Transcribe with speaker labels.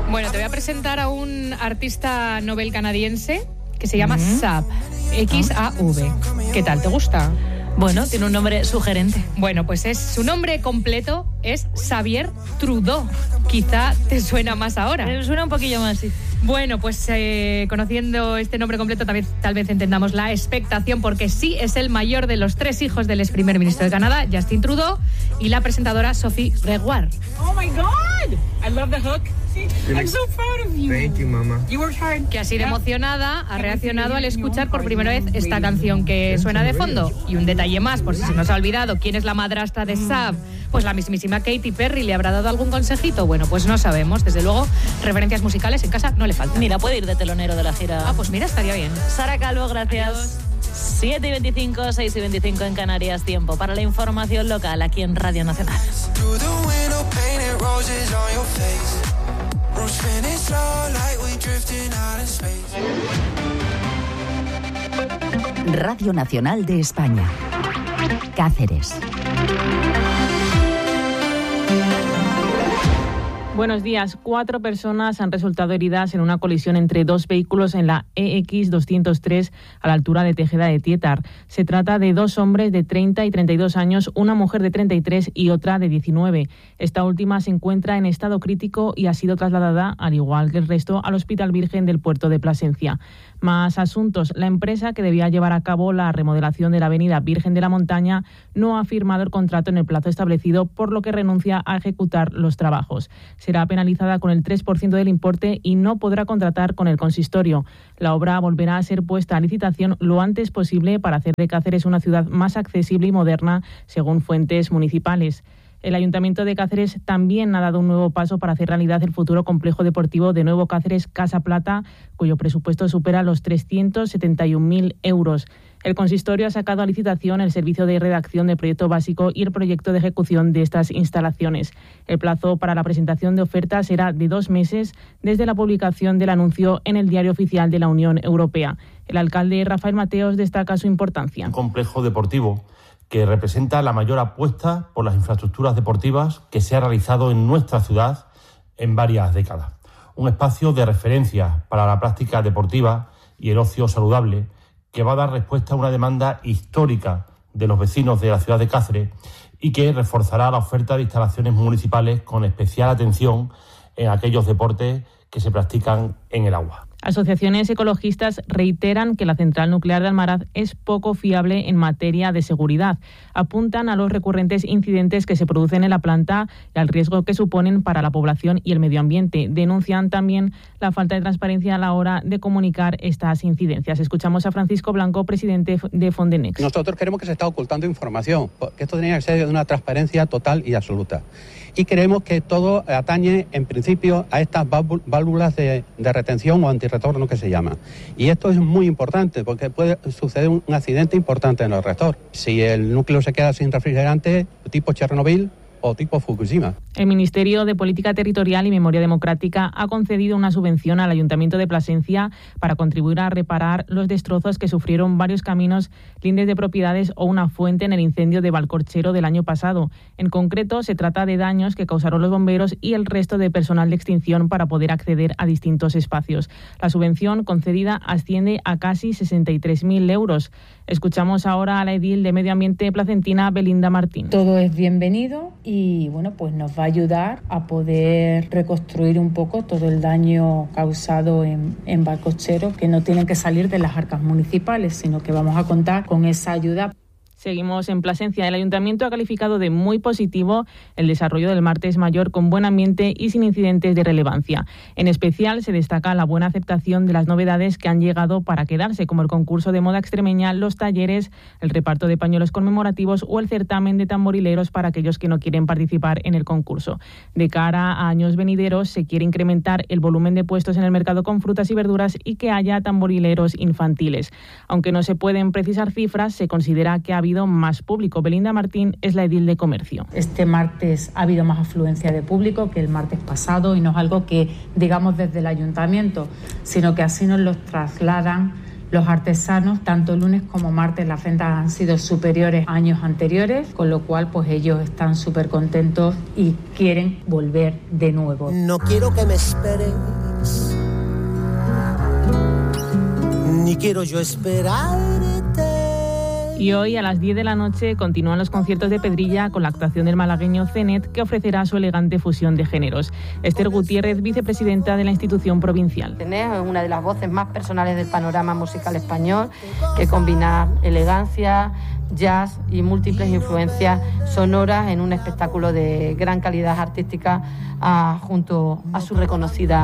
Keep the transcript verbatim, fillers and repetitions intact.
Speaker 1: Bueno, te voy a presentar a un artista novel canadiense que se llama uh-huh. Xav, X A V. ¿Qué tal? ¿Te gusta?
Speaker 2: Bueno, tiene un nombre sugerente.
Speaker 1: Bueno, pues es su nombre completo es Xavier Trudeau. Quizá te suena más ahora.
Speaker 2: Me suena un poquillo más, sí.
Speaker 1: Bueno, pues eh, conociendo este nombre completo tal vez, tal vez entendamos la expectación, porque sí es el mayor de los tres hijos del ex primer ministro de Canadá, Justin Trudeau, y la presentadora Sophie Gregoire.
Speaker 3: Oh my God! I love the hook. I'm so proud of you.
Speaker 4: Thank you, mama.
Speaker 3: You worked hard.
Speaker 1: Que así de emocionada ha reaccionado al escuchar por primera vez esta canción que suena de fondo. Y un detalle más, por si se nos ha olvidado, ¿quién es la madrastra de Xav? Pues la mismísima Katy Perry. ¿Le habrá dado algún consejito? Bueno, pues no sabemos. Desde luego, referencias musicales en casa no le faltan.
Speaker 2: Mira, puede ir de telonero de la gira.
Speaker 1: Ah, pues mira, estaría bien.
Speaker 2: Sara Calvo, gracias.
Speaker 1: Adiós.
Speaker 2: siete y veinticinco, seis y veinticinco en Canarias. Tiempo para la información local aquí en Radio Nacional.
Speaker 5: Radio Nacional de España. Cáceres.
Speaker 6: Buenos días. Cuatro personas han resultado heridas en una colisión entre dos vehículos en la E X doscientos tres a la altura de Tejeda de Tietar. Se trata de dos hombres de treinta y treinta y dos años, una mujer de treinta y tres y otra de diecinueve. Esta última se encuentra en estado crítico y ha sido trasladada, al igual que el resto, al Hospital Virgen del Puerto de Plasencia. Más asuntos. La empresa que debía llevar a cabo la remodelación de la avenida Virgen de la Montaña no ha firmado el contrato en el plazo establecido, por lo que renuncia a ejecutar los trabajos. Será penalizada con el tres por ciento del importe y no podrá contratar con el consistorio. La obra volverá a ser puesta a licitación lo antes posible para hacer de Cáceres una ciudad más accesible y moderna, según fuentes municipales. El Ayuntamiento de Cáceres también ha dado un nuevo paso para hacer realidad el futuro complejo deportivo de Nuevo Cáceres Casa Plata, cuyo presupuesto supera los trescientos setenta y un mil euros. El consistorio ha sacado a licitación el servicio de redacción del proyecto básico y el proyecto de ejecución de estas instalaciones. El plazo para la presentación de ofertas será de dos meses desde la publicación del anuncio en el Diario Oficial de la Unión Europea. El alcalde Rafael Mateos destaca su importancia.
Speaker 7: Un complejo deportivo que representa la mayor apuesta por las infraestructuras deportivas que se ha realizado en nuestra ciudad en varias décadas. Un espacio de referencia para la práctica deportiva y el ocio saludable que va a dar respuesta a una demanda histórica de los vecinos de la ciudad de Cáceres y que reforzará la oferta de instalaciones municipales con especial atención en aquellos deportes que se practican en el agua.
Speaker 6: Asociaciones ecologistas reiteran que la central nuclear de Almaraz es poco fiable en materia de seguridad. Apuntan a los recurrentes incidentes que se producen en la planta y al riesgo que suponen para la población y el medio ambiente. Denuncian también la falta de transparencia a la hora de comunicar estas incidencias. Escuchamos a Francisco Blanco, presidente de Fondenex.
Speaker 8: Nosotros creemos que se está ocultando información, que esto tenía que ser de una transparencia total y absoluta. Y creemos que todo atañe, en principio, a estas válvulas de, de retención o antirretorno que se llama. Y esto es muy importante porque puede suceder un, un accidente importante en el reactor. Si el núcleo se queda sin refrigerante, tipo Chernobyl o tipo Fukushima.
Speaker 6: El Ministerio de Política Territorial y Memoria Democrática ha concedido una subvención al Ayuntamiento de Plasencia para contribuir a reparar los destrozos que sufrieron varios caminos, lindes de propiedades o una fuente en el incendio de Valcorchero del año pasado. En concreto, se trata de daños que causaron los bomberos y el resto de personal de extinción para poder acceder a distintos espacios. La subvención concedida asciende a casi sesenta y tres mil euros. Escuchamos ahora a la edil de Medio Ambiente placentina, Belinda Martín.
Speaker 9: Todo es bienvenido y bueno, pues nos va a ayudar a poder reconstruir un poco todo el daño causado en, en Valcorchero, que no tienen que salir de las arcas municipales, sino que vamos a contar con esa ayuda.
Speaker 6: Seguimos en Plasencia. El Ayuntamiento ha calificado de muy positivo el desarrollo del Martes Mayor con buen ambiente y sin incidentes de relevancia. En especial se destaca la buena aceptación de las novedades que han llegado para quedarse, como el concurso de moda extremeña, los talleres, el reparto de pañuelos conmemorativos o el certamen de tamborileros para aquellos que no quieren participar en el concurso. De cara a años venideros, se quiere incrementar el volumen de puestos en el mercado con frutas y verduras y que haya tamborileros infantiles. Aunque no se pueden precisar cifras, se considera que ha habido más público. Belinda Martín es la edil de Comercio.
Speaker 9: Este martes ha habido más afluencia de público que el martes pasado y no es algo que digamos desde el ayuntamiento, sino que así nos lo trasladan Los artesanos, tanto lunes como martes, las ventas han sido superiores a años anteriores, con lo cual pues ellos están súper contentos y quieren volver de nuevo.
Speaker 4: No quiero que me esperes, ni quiero yo esperarte.
Speaker 6: Y hoy a las diez de la noche continúan los conciertos de Pedrilla con la actuación del malagueño Zenet, que ofrecerá su elegante fusión de géneros. Esther Gutiérrez, vicepresidenta de la institución provincial.
Speaker 10: Zenet es una de las voces más personales del panorama musical español, que combina elegancia, jazz y múltiples influencias sonoras en un espectáculo de gran calidad artística uh, junto a su reconocida